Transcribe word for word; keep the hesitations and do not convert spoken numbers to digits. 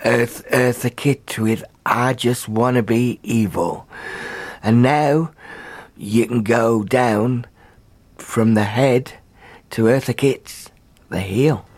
Earth Eartha Kitt with I Just Wanna Be Evil. And now you can go down from the head to Eartha Kitt's the heel.